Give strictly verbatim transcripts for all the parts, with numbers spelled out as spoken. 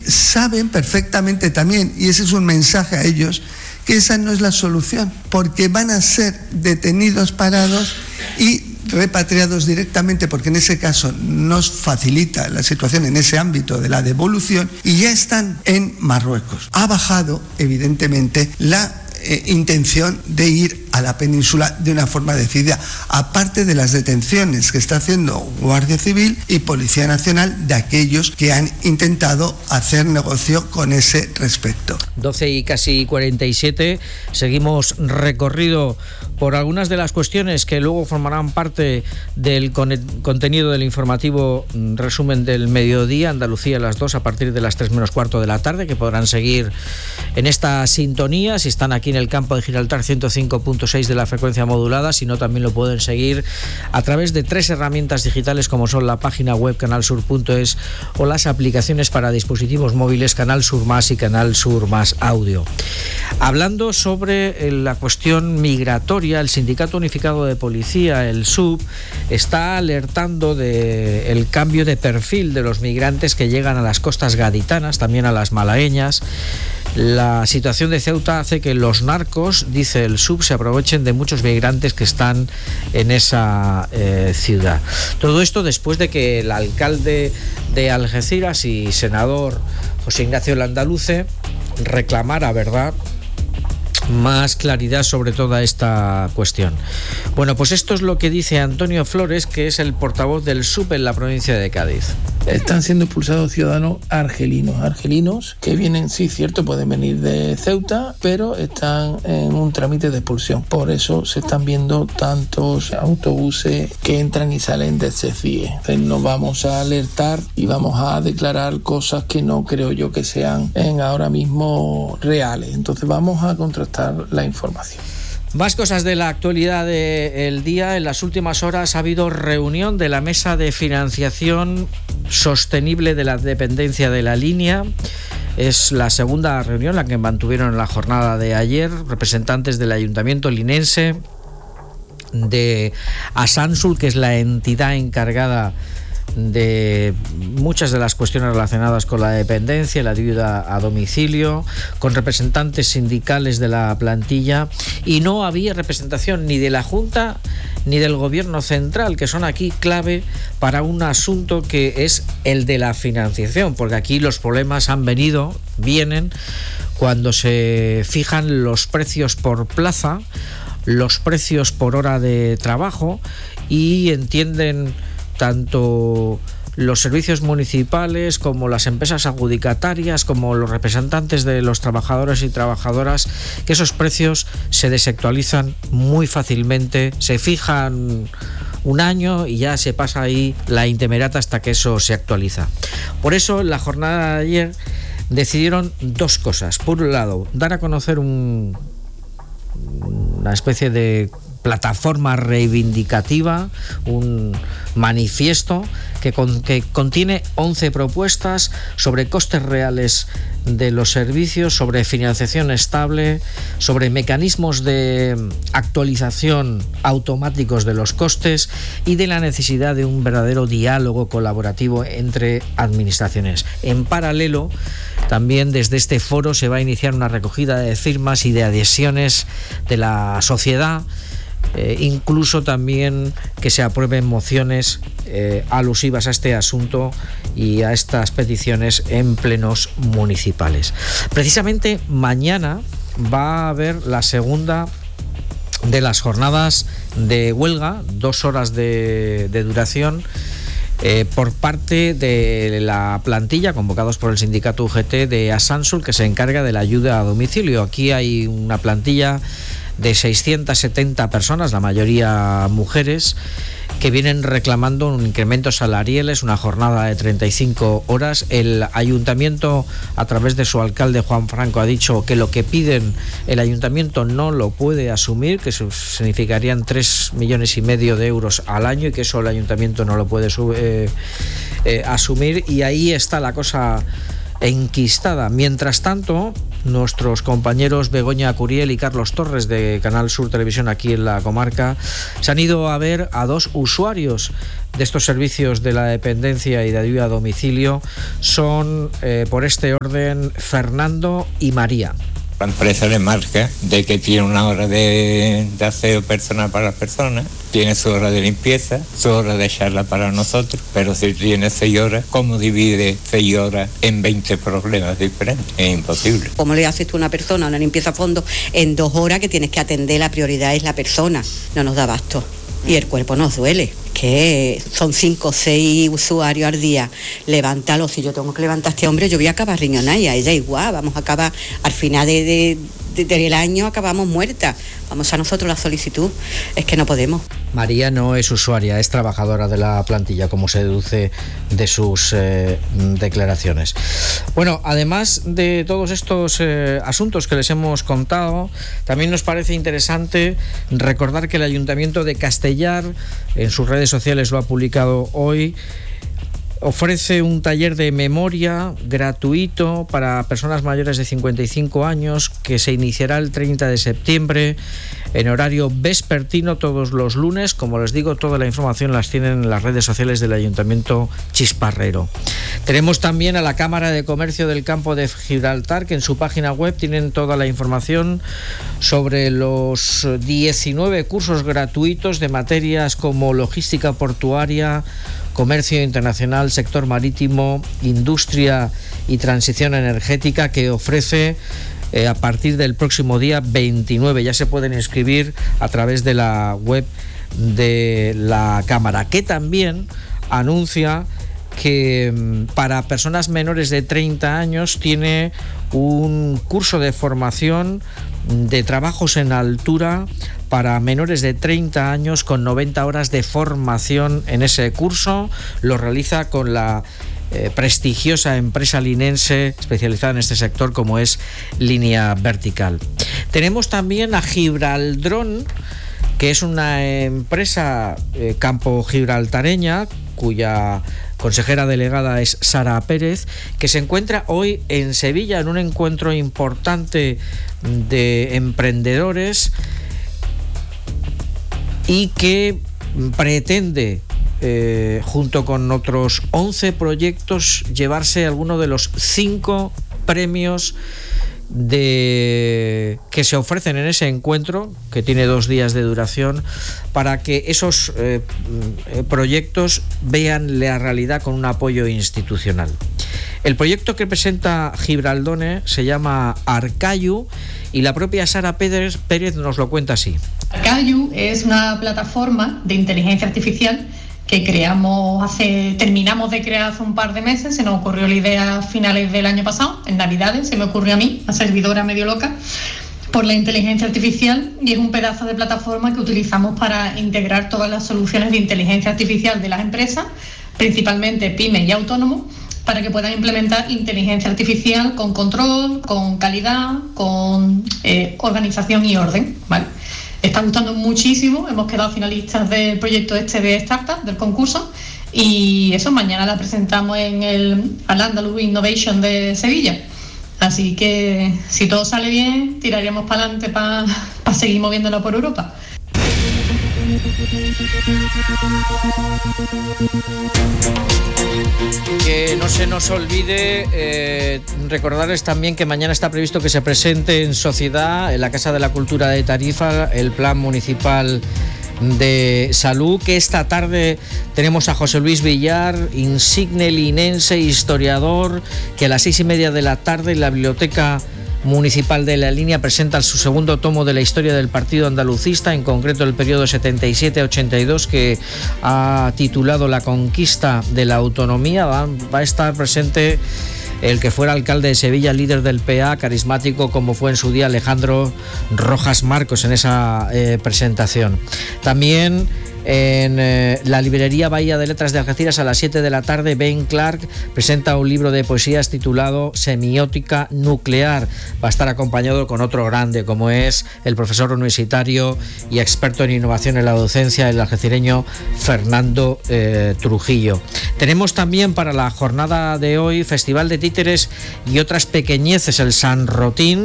saben perfectamente también, y ese es un mensaje a ellos, que esa no es la solución, porque van a ser detenidos, parados y repatriados directamente, porque en ese caso nos facilita la situación en ese ámbito de la devolución, y ya están en Marruecos. Ha bajado, evidentemente, la eh, intención de ir a la península de una forma decidida, aparte de las detenciones que está haciendo Guardia Civil y Policía Nacional de aquellos que han intentado hacer negocio con ese respecto. doce y casi cuarenta y siete, seguimos recorrido por algunas de las cuestiones que luego formarán parte del con contenido del informativo resumen del mediodía, Andalucía a las dos, a partir de las tres menos cuarto de la tarde, que podrán seguir en esta sintonía si están aquí en el campo de Gibraltar ciento cinco punto seis de la frecuencia modulada, si no también lo pueden seguir a través de tres herramientas digitales como son la página web canal sur punto es o las aplicaciones para dispositivos móviles Canal Sur Más y Canal Sur Más Audio. Hablando sobre la cuestión migratoria, el Sindicato Unificado de Policía, el S U P, está alertando del cambio de perfil de los migrantes que llegan a las costas gaditanas, también a las malagueñas. La situación de Ceuta hace que los narcos, dice el S U B, se aprovechen de muchos migrantes que están en esa eh, ciudad. Todo esto después de que el alcalde de Algeciras y senador José Ignacio Landaluce reclamara, ¿verdad?, más claridad sobre toda esta cuestión. Bueno, pues esto es lo que dice Antonio Flores, que es el portavoz del S U P en la provincia de Cádiz. Están siendo expulsados ciudadanos argelinos, argelinos que vienen, sí, cierto, pueden venir de Ceuta, pero están en un trámite de expulsión. Por eso se están viendo tantos autobuses que entran y salen de C C I E. Entonces nos vamos a alertar y vamos a declarar cosas que no creo yo que sean en ahora mismo reales. Entonces vamos a contrastar la información. Más cosas de la actualidad del día. En las últimas horas ha habido reunión de la Mesa de Financiación Sostenible de la Dependencia de la Línea. Es la segunda reunión, la que mantuvieron en la jornada de ayer representantes del Ayuntamiento linense, de Asansul, que es la entidad encargada de muchas de las cuestiones relacionadas con la dependencia, la ayuda a domicilio, con representantes sindicales de la plantilla, y no había representación ni de la Junta ni del Gobierno Central, que son aquí clave para un asunto que es el de la financiación, porque aquí los problemas han venido, vienen, cuando se fijan los precios por plaza, los precios por hora de trabajo, y entienden tanto los servicios municipales como las empresas adjudicatarias como los representantes de los trabajadores y trabajadoras que esos precios se desactualizan muy fácilmente, se fijan un año y ya se pasa ahí la intemerata hasta que eso se actualiza. Por eso en la jornada de ayer decidieron dos cosas. Por un lado, dar a conocer un, una especie de plataforma reivindicativa, un manifiesto que, con, que contiene once propuestas sobre costes reales de los servicios, sobre financiación estable, sobre mecanismos de actualización automáticos de los costes y de la necesidad de un verdadero diálogo colaborativo entre administraciones. En paralelo, también desde este foro se va a iniciar una recogida de firmas y de adhesiones de la sociedad, Eh, incluso también que se aprueben mociones eh, alusivas a este asunto y a estas peticiones en plenos municipales. Precisamente mañana va a haber la segunda de las jornadas de huelga, dos horas de, de duración, Eh, por parte de la plantilla, convocados por el sindicato U G T de Asansul, que se encarga de la ayuda a domicilio. Aquí hay una plantilla de seiscientas setenta personas, la mayoría mujeres, que vienen reclamando un incremento salarial, es una jornada de treinta y cinco horas. El ayuntamiento, a través de su alcalde Juan Franco, ha dicho que lo que piden el ayuntamiento no lo puede asumir, que eso significarían tres millones y medio de euros al año y que eso el ayuntamiento no lo puede eh, eh, asumir, y ahí está la cosa enquistada. Mientras tanto, nuestros compañeros Begoña Curiel y Carlos Torres de Canal Sur Televisión aquí en la comarca se han ido a ver a dos usuarios de estos servicios de la dependencia y de ayuda a domicilio. Son, eh, por este orden, Fernando y María. La empresa le marca de que tiene una hora de, de aseo personal para las personas, tiene su hora de limpieza, su hora de charla para nosotros, pero si tiene seis horas, ¿cómo divide seis horas en veinte problemas diferentes? Es imposible. ¿Cómo le haces tú a una persona una limpieza a fondo en dos horas que tienes que atender? La prioridad es la persona, no nos da abasto. Y el cuerpo nos duele, que son cinco o seis usuarios al día. Levántalo, si yo tengo que levantar a este hombre, yo voy a acabar riñonada y a ella igual, vamos a acabar, al final de, de, de, del año acabamos muertas. Vamos a nosotros la solicitud, es que no podemos. María no es usuaria, es trabajadora de la plantilla, como se deduce de sus eh, declaraciones. Bueno, además de todos estos eh, asuntos que les hemos contado, también nos parece interesante recordar que el Ayuntamiento de Castellar, en sus redes sociales lo ha publicado hoy, ofrece un taller de memoria gratuito para personas mayores de cincuenta y cinco años que se iniciará el treinta de septiembre en horario vespertino todos los lunes. Como les digo, toda la información las tienen en las redes sociales del Ayuntamiento Chisparrero. Tenemos también a la Cámara de Comercio del Campo de Gibraltar, que en su página web tienen toda la información sobre los diecinueve cursos gratuitos de materias como logística portuaria, comercio internacional, sector marítimo, industria y transición energética, que ofrece eh, a partir del próximo día veintinueve. Ya se pueden inscribir a través de la web de la Cámara, que también anuncia que para personas menores de treinta años tiene un curso de formación de trabajos en altura para menores de treinta años con noventa horas de formación en ese curso. Lo realiza con la eh, prestigiosa empresa linense especializada en este sector como es Línea Vertical. Tenemos también a Gibraldrón, que es una empresa eh, campo gibraltareña cuya consejera delegada es Sara Pérez, que se encuentra hoy en Sevilla en un encuentro importante de emprendedores y que pretende, eh, junto con otros once proyectos, llevarse alguno de los cinco premios de que se ofrecen en ese encuentro, que tiene dos días de duración, para que esos eh, proyectos vean la realidad con un apoyo institucional. El proyecto que presenta Gibraldone se llama Arcayu y la propia Sara Pérez, Pérez nos lo cuenta así. Arcayu es una plataforma de inteligencia artificial que creamos hace, terminamos de crear hace un par de meses. Se nos ocurrió la idea a finales del año pasado, en Navidades, se me ocurrió a mí, a servidora medio loca, por la inteligencia artificial, y es un pedazo de plataforma que utilizamos para integrar todas las soluciones de inteligencia artificial de las empresas, principalmente pymes y autónomos, para que puedan implementar inteligencia artificial con control, con calidad, con eh, organización y orden, ¿vale? Está gustando muchísimo, hemos quedado finalistas del proyecto este de Startup, del concurso, y eso mañana la presentamos en el Al-Andalus Innovation de Sevilla. Así que si todo sale bien, tiraríamos para adelante para pa seguir moviéndola por Europa. Que no se nos olvide eh, recordarles también que mañana está previsto que se presente en Sociedad, en la Casa de la Cultura de Tarifa, el Plan Municipal de Salud, que esta tarde tenemos a José Luis Villar, insigne linense, historiador, que a las seis y media de la tarde en la Biblioteca Municipal de La Línea presenta su segundo tomo de la historia del partido andalucista, en concreto el periodo setenta y siete a ochenta y dos, que ha titulado La conquista de la autonomía. Va, va a estar presente el que fuera alcalde de Sevilla, líder del P A, carismático como fue en su día Alejandro Rojas Marcos en esa eh, presentación. También En eh, la librería Bahía de Letras de Algeciras a las siete de la tarde, Ben Clark presenta un libro de poesías titulado Semiótica Nuclear. Va a estar acompañado con otro grande como es el profesor universitario y experto en innovación en la docencia, el algecireño Fernando eh, Trujillo. Tenemos también para la jornada de hoy Festival de Títeres y otras pequeñeces, el San Rotín.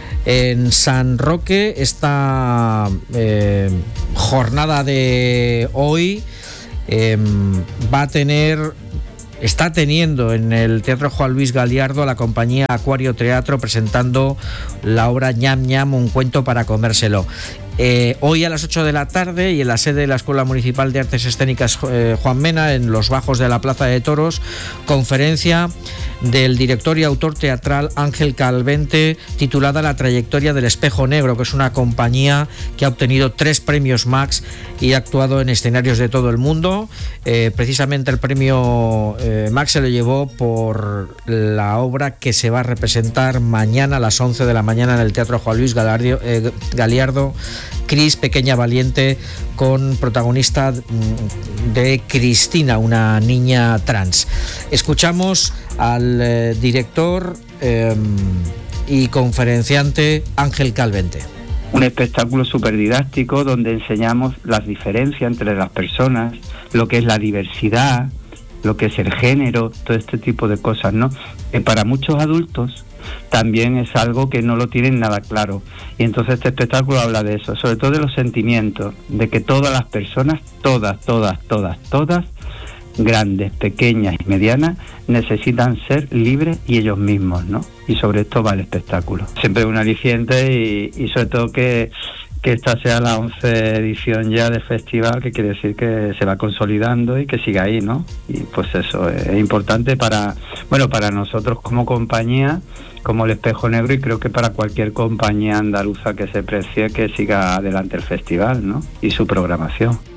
En San Roque, esta eh, jornada de hoy eh, va a tener, está teniendo en el Teatro Juan Luis Galiardo la compañía Acuario Teatro presentando la obra Ñam Ñam, un cuento para comérselo. Eh, hoy a las ocho de la tarde y en la sede de la Escuela Municipal de Artes Escénicas eh, Juan Mena, en los bajos de la Plaza de Toros, conferencia del director y autor teatral Ángel Calvente titulada La trayectoria del Espejo Negro, que es una compañía que ha obtenido tres premios Max y ha actuado en escenarios de todo el mundo. Eh, precisamente el premio eh, Max se lo llevó por la obra que se va a representar mañana a las once de la mañana en el Teatro Juan Luis Galiardo, eh, Galiardo Cris, Pequeña Valiente, con protagonista de Cristina, una niña trans. Escuchamos al eh, director eh, y conferenciante Ángel Calvente. Un espectáculo súper didáctico donde enseñamos las diferencias entre las personas, lo que es la diversidad, lo que es el género, todo este tipo de cosas, ¿no? Que para muchos adultos también es algo que no lo tienen nada claro. Y entonces este espectáculo habla de eso, sobre todo de los sentimientos, de que todas las personas, todas, todas, todas, todas, grandes, pequeñas y medianas, necesitan ser libres y ellos mismos, ¿no? Y sobre esto va el espectáculo. Siempre un aliciente y, y sobre todo que, que esta sea la once edición ya del festival, que quiere decir que se va consolidando y que siga ahí, ¿no? Y pues eso es, es importante para, bueno, para nosotros como compañía, como el Espejo Negro, y creo que para cualquier compañía andaluza que se precie que siga adelante el festival, ¿no? Y su programación.